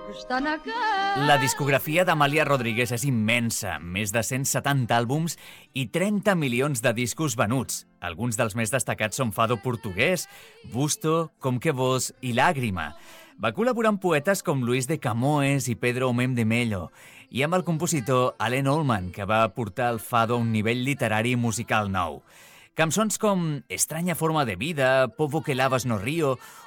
La discografia d'Amàlia Rodríguez és immensa, més de 170 àlbums i 30 milions de discos venuts. Alguns dels més destacats són Fado portuguès, Busto, Com que vos i Lágrima. Va col·laborar amb poetes com Luis de Camões i Pedro Homem de Mello i amb el compositor Allen Allman, que va portar el fado a un nivell literari i musical nou. Cançons com Estranya forma de vida, Povo que lavas no río